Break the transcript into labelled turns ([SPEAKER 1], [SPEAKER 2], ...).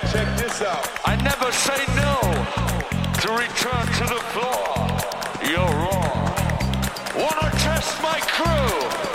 [SPEAKER 1] Check this out.
[SPEAKER 2] I never say no to return to the floor. You're wrong. Wanna test my crew?